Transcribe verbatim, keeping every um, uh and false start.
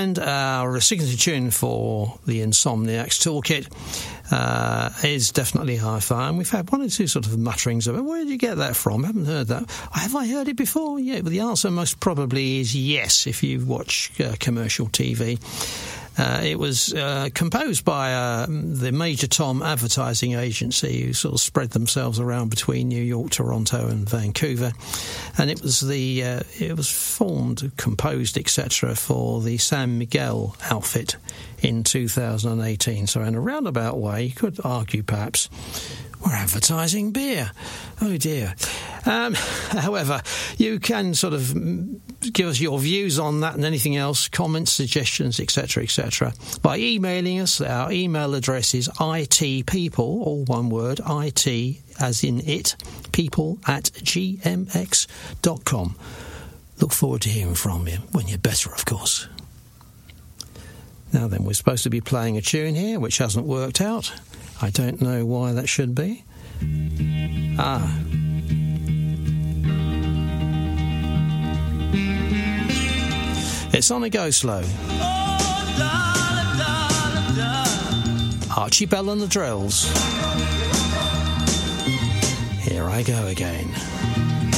And our signature tune for the Insomniacs Toolkit uh, is definitely Hi-Fi, and we've had one or two sort of mutterings of it. Where did you get that from? I haven't heard that. Have I heard it before? Yeah, but the answer most probably is yes, if you watch uh, commercial T V. Uh, it was uh, composed by uh, the Major Tom advertising agency, who sort of spread themselves around between New York, Toronto and Vancouver, and it was the uh, it was formed, composed, et cetera for the San Miguel outfit in two thousand eighteen. So in a roundabout way, you could argue perhaps we're advertising beer. Oh dear. Um, however, you can sort of give us your views on that and anything else, comments, suggestions, et cetera, et cetera, by emailing us. Our email address is itpeople, all one word, it as in it, people at gmx dot com. Look forward to hearing from you, when you're better, of course. Now then, we're supposed to be playing a tune here, which hasn't worked out. I don't know why that should be. Ah. It's on a go slow. Archie Bell and the Drills. Here I go again.